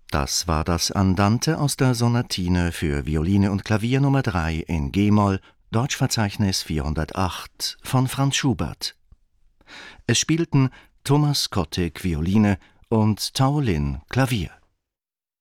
Das war das Andante aus der Sonatine für Violine und Klavier Nummer 3 in g-Moll, Deutschverzeichnis 408 von Franz Schubert. Es spielten Thomas Kottek Violine und Tao Lin Klavier.